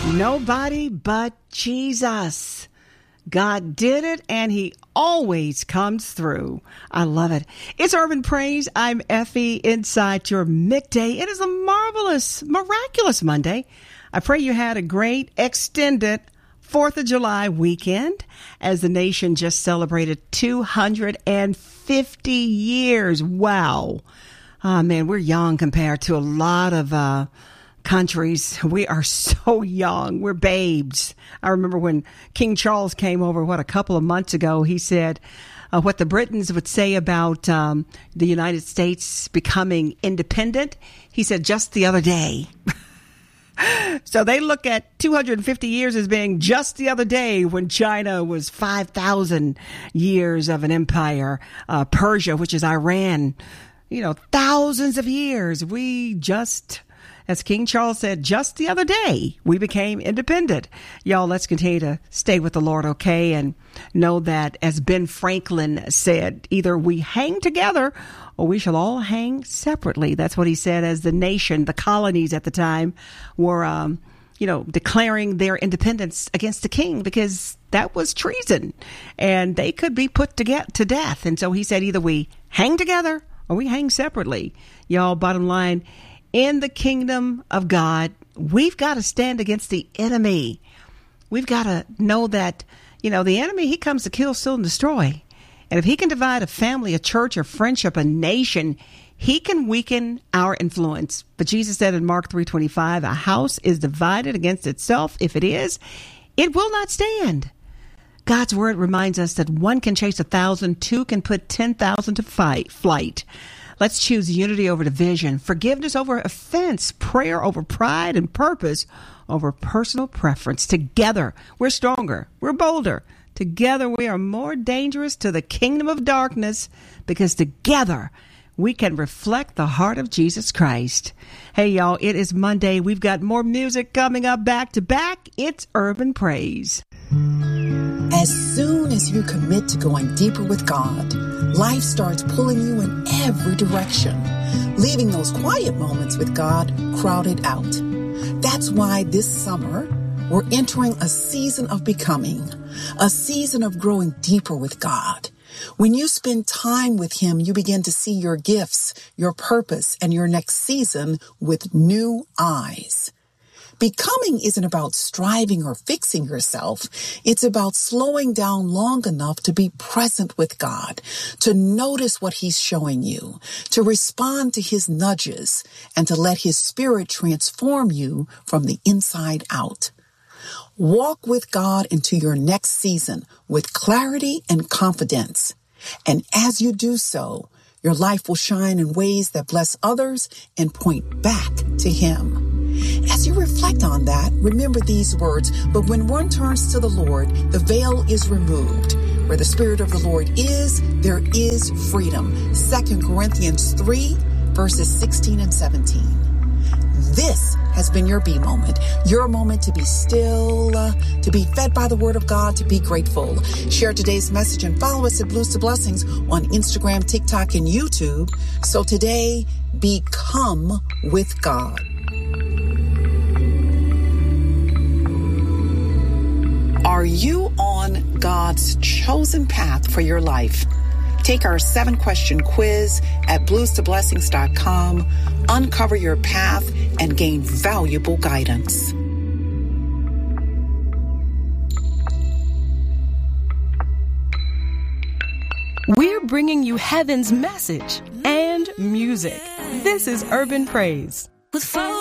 Nobody but Jesus. God did it, and he always comes through. I love it. It's Urban Praise. I'm Effie inside your midday. It is a marvelous, miraculous Monday. I pray you had a great extended 4th of July weekend as the nation just celebrated 250 years. Wow. Oh, man, we're young compared to a lot of countries. We are so young. We're babes. I remember when King Charles came over, a couple of months ago, he said what the Britons would say about the United States becoming independent. He said just the other day. So they look at 250 years as being just the other day when China was 5,000 years of an empire. Persia, which is Iran, thousands of years. We just, as King Charles said, just the other day, we became independent. Y'all, let's continue to stay with the Lord, okay? And know that, as Ben Franklin said, either we hang together or we shall all hang separately. That's what he said as the nation, the colonies at the time, were, declaring their independence against the king because that was treason and they could be put to death. And so he said, either we hang together or we hang separately. Y'all, bottom line, in the kingdom of God, we've got to stand against the enemy. We've got to know that, the enemy, he comes to kill, steal, and destroy. And if he can divide a family, a church, a friendship, a nation, he can weaken our influence. But Jesus said in Mark 3:25, a house is divided against itself. If it is, it will not stand. God's word reminds us that one can chase 1,000, two can put 10,000 to flight. Let's choose unity over division, forgiveness over offense, prayer over pride, and purpose over personal preference. Together, we're stronger, we're bolder. Together, we are more dangerous to the kingdom of darkness because together we can reflect the heart of Jesus Christ. Hey, y'all, it is Monday. We've got more music coming up back to back. It's Urban Praise. As soon as you commit to going deeper with God, life starts pulling you in every direction, leaving those quiet moments with God crowded out. That's why this summer, we're entering a season of becoming, a season of growing deeper with God. When you spend time with Him, you begin to see your gifts, your purpose, and your next season with new eyes. Becoming isn't about striving or fixing yourself. It's about slowing down long enough to be present with God, to notice what He's showing you, to respond to His nudges, and to let His Spirit transform you from the inside out. Walk with God into your next season with clarity and confidence. And as you do so, your life will shine in ways that bless others and point back to Him. As you reflect on that, remember these words, but when one turns to the Lord, the veil is removed. Where the Spirit of the Lord is, there is freedom. 2 Corinthians 3, verses 16 and 17. This has been your B moment, your moment to be still, to be fed by the Word of God, to be grateful. Share today's message and follow us at Blues to Blessings on Instagram, TikTok, and YouTube. So today, become with God. Are you on God's chosen path for your life? Take our 7-question quiz at bluestoblessings.com, uncover your path, and gain valuable guidance. We're bringing you heaven's message and music. This is Urban Praise.